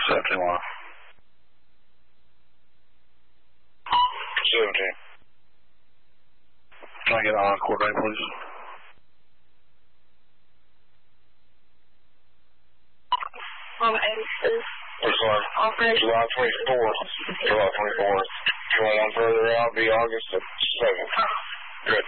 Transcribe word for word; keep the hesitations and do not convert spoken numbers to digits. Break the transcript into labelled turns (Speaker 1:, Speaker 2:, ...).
Speaker 1: seventeen. seventeen. Can I get an encore day, please?
Speaker 2: On eighty-six.
Speaker 1: July twenty-fourth. July twenty-fourth. If you want one further out, it'll be August the seventh. Good.